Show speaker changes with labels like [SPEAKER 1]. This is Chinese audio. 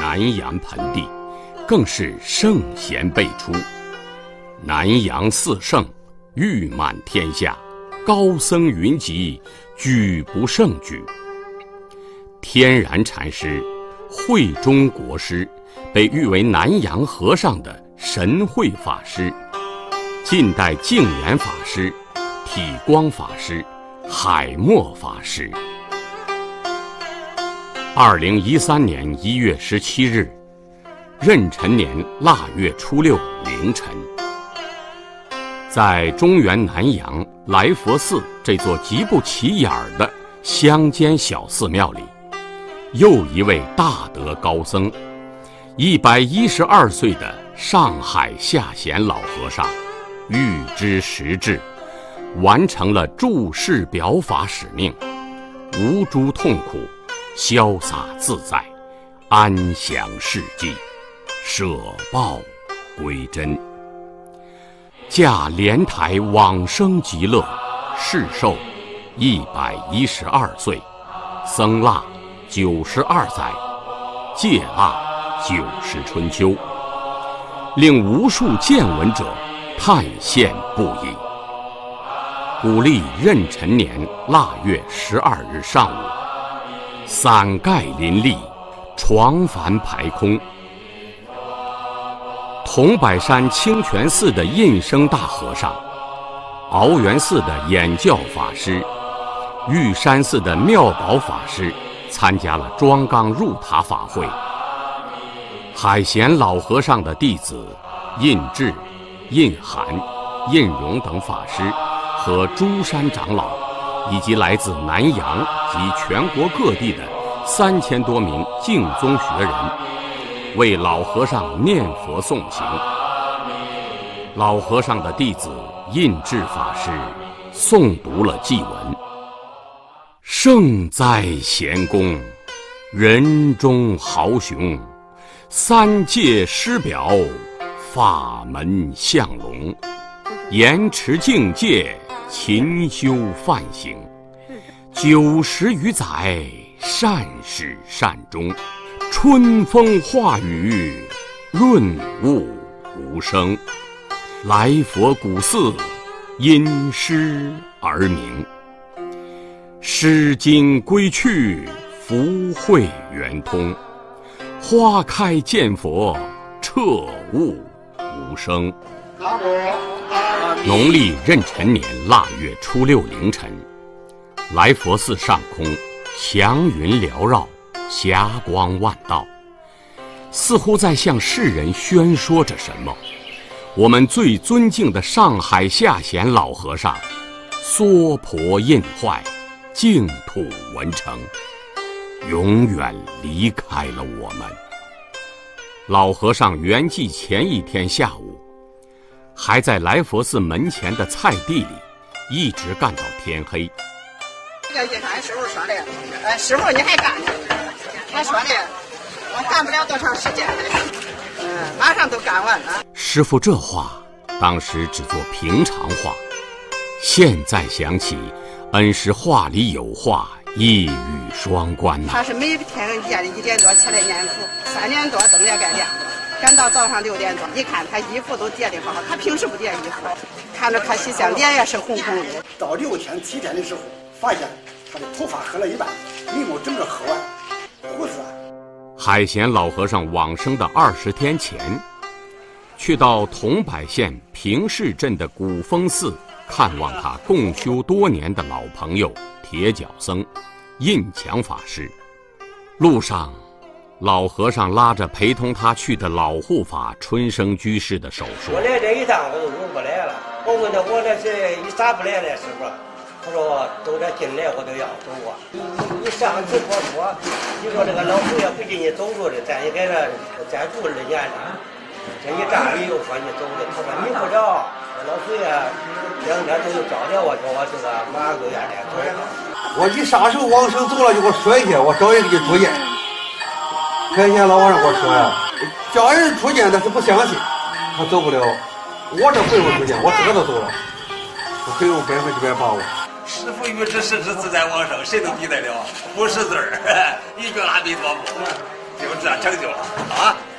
[SPEAKER 1] 南阳盆地，更是圣贤辈出。南阳四圣，誉满天下，高僧云集，举不胜举。天然禅师、慧中国师，被誉为南阳和尚的神会法师，近代净言法师、体光法师、海默法师。2013年1月17日，壬辰年腊月初6凌晨，在中原南阳来佛寺这座极不起眼的乡间小寺庙里，又一位大德高僧，112岁的上海下贤老和尚，预知时至，完成了注释表法使命，无诸痛苦，潇洒自在，安详世际，舍报归真。驾莲台往生极乐，世寿112岁，僧腊92载，戒腊90春秋，令无数见闻者叹羡不已。古历壬辰年腊月12日上午，伞盖林立，床幡排空。桐柏山清泉寺的印生大和尚，鳌源寺的演教法师，玉山寺的妙宝法师参加了庄纲入塔法会。海贤老和尚的弟子印智、印涵、印荣等法师和诸山长老，以及来自南阳及全国各地的3000多名净宗学人，为老和尚念佛诵行。老和尚的弟子印智法师诵读了祭文：圣哉贤公，人中豪雄，三界师表，法门相龙，严持境界，勤修梵行，90余载，善始善终，春风化雨，润物无声。来佛古寺，因诗而名。诗经归去，福慧圆通。花开见佛，彻悟无声。农历壬辰年腊月初6凌晨，来佛寺上空祥云缭绕，霞光万道，似乎在向世人宣说着什么。我们最尊敬的上海下贤老和尚娑婆印坏，净土文成，永远离开了我们。老和尚圆寂前一天下午，还在来佛寺门前的菜地里一直干到天黑。
[SPEAKER 2] 这个俺师傅说的，师傅你还干呢？他说的，我干不了多长时间，马上都干完了。
[SPEAKER 1] 师傅这话当时只做平常话，现在想起，恩师话里有话，一语双关呐。
[SPEAKER 2] 他是每天夜里1点多起来念佛，3点多灯也该亮了，赶到早上6点多，一看他衣服都叠得好，他平时不叠衣服，看着可惜相，脸也是红红的。
[SPEAKER 3] 到6天7天的时候，发现他的头发黑了一半，眉毛整个黑完，胡子。
[SPEAKER 1] 海贤老和尚往生的20天前，去到桐柏县平市镇的古峰寺看望他共修多年的老朋友铁脚僧印强法师。路上，老和尚拉着陪同他去的老护法春生居士的手说：“
[SPEAKER 4] 我来这一趟我都用不来了。我问他我这是你咋不来了，师傅？他说都这进来我都要走啊。你上次我说，你说这个老佛爷不给你走路的，咱也给他再住2年了。这一站里又说你走的，他说你不着，老佛爷2天都找着我，说我这个马上就愿来走。
[SPEAKER 5] 我一啥时候往生走了就给我说一下，我找人给你出见。前天老和尚给我说呀，叫人出见他是不相信，他走不了。我这回我出见，我这都走了，我可以用100%把握。
[SPEAKER 6] 师父预知时至自在往生，谁能比得了？不识字儿，一句阿弥陀佛。 就这成就了啊！